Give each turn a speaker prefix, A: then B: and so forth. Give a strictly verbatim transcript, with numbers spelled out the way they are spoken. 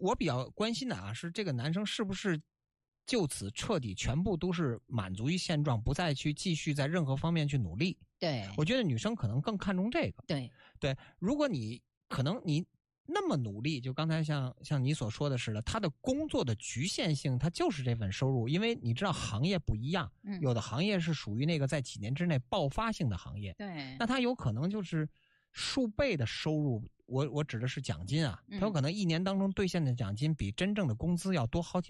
A: 我比较关心的啊，是这个男生是不是就此彻底全部都是满足于现状，不再去继续在任何方面去努力。
B: 对，
A: 我觉得女生可能更看重这个。
B: 对
A: 对，如果你可能你那么努力，就刚才像像你所说的似的，他的工作的局限性，它就是这份收入，因为你知道行业不一样，
B: 嗯，
A: 有的行业是属于那个在几年之内爆发性的行业，
B: 对，
A: 那他有可能就是数倍的收入。我我指的是奖金啊，他有可能一年当中兑现的奖金比真正的工资要多好几